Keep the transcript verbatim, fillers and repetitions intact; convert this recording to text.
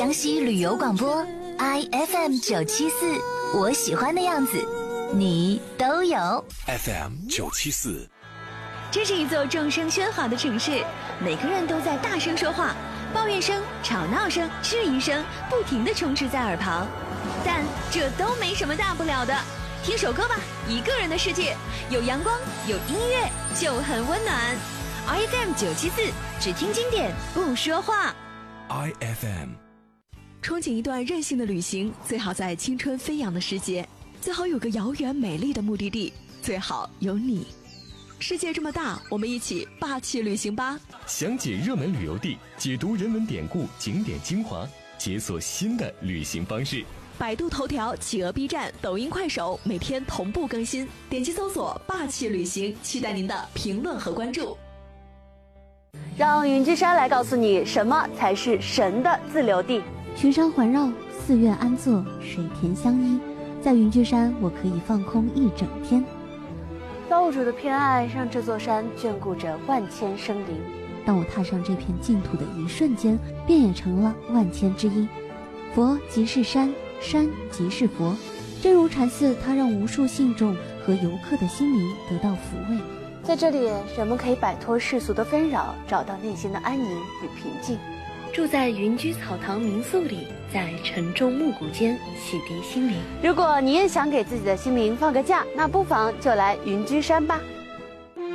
湘西旅游广播 I F M 九七四，我喜欢的样子，你都有。 F M 九七四， 这是一座众声喧哗的城市，每个人都在大声说话，抱怨声、吵闹声、质疑声不停地充斥在耳旁，但这都没什么大不了的。听首歌吧，一个人的世界，有阳光，有音乐，就很温暖。I F M 九七四，只听经典，不说话。 I F M。 憧憬一段任性的旅行，最好在青春飞扬的时节，最好有个遥远美丽的目的地，最好有你。世界这么大，我们一起霸气旅行吧！ 详解热门旅游地，解读人文典故、景点精华，解锁新的旅行方式。 百度头条、企鹅 B 站、抖音、快手每天同步更新，点击搜索“霸气旅行”，期待您的评论和关注。 让云居山来告诉你什么才是神的自留地。 群山环绕，寺院安坐，水田相依，在云居山我可以放空一整天。 造物主的偏爱让这座山眷顾着万千生灵， 当我踏上这片净土的一瞬间，便也成了万千之一。佛即是山，山即是佛，正如禅寺，它让无数信众和游客的心灵得到抚慰。 在这里，人们可以摆脱世俗的纷扰，找到内心的安宁与平静。 住在云居草堂民宿里，在晨钟暮鼓间洗涤心灵。 如果你也想给自己的心灵放个假，那不妨就来云居山吧。